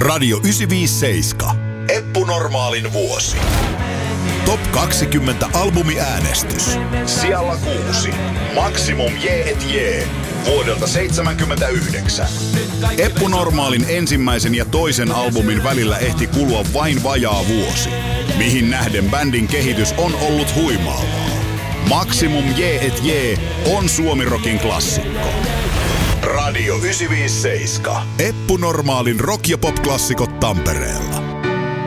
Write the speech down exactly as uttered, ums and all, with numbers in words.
Radio yhdeksänsataaviisikymmentäseitsemän. Eppu Normaalin vuosi. Top kaksikymmentä albumiäänestys. Sijalla kuusi. Maximum J et J. Vuodelta seitsemänkymmentäyhdeksän. Eppu Normaalin ensimmäisen ja toisen albumin välillä ehti kulua vain vajaa vuosi, mihin nähden bändin kehitys on ollut huimaavaa. Maximum J et J on Suomi-rockin klassikko. Radio yhdeksänsataaviisikymmentäseitsemän. Eppu Normaalin rock- ja pop-klassikot Tampereella.